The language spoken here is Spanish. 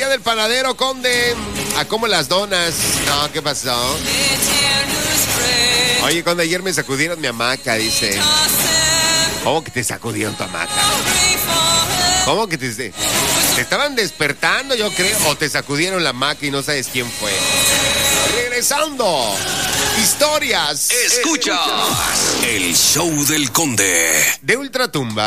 día del panadero, Conde. ¿A cómo las donas? No, ¿qué pasó? Oye, Conde, ayer me sacudieron mi hamaca, dice. ¿Cómo que te sacudieron tu hamaca? ¿Cómo que te estaban despertando, yo creo? ¿O te sacudieron la hamaca y no sabes quién fue? Regresando. Historias. Escuchas el show del Conde. De Ultratumba.